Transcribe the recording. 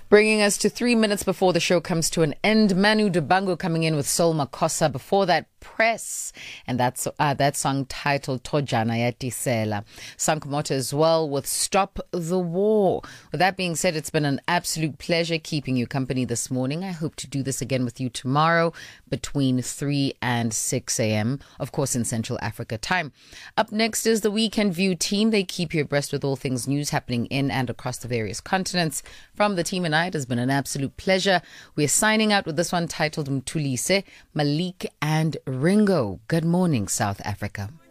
Bringing us to 3 minutes before the show comes to an end. Manu Dibango coming in with Soul Makossa. Before that, Press. And that's that song titled Tojana ya Tisela. Sankamoto as well with Stop the War. With that being said, it's been an absolute pleasure keeping you company this morning. I hope to do this again with you tomorrow between 3 and 6 a.m. Of course, in Central Africa time. Up next is the Weekend View team. They keep you abreast with all things news happening in and across the various continents. From the team and I, it has been an absolute pleasure. We're signing out with this one titled Mtulise, Malik and Ringo. Good morning, South Africa.